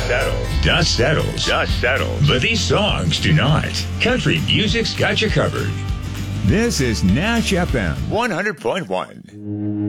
Dust settles. But these songs do not. Country music's got you covered. This is Nash FM 100.1.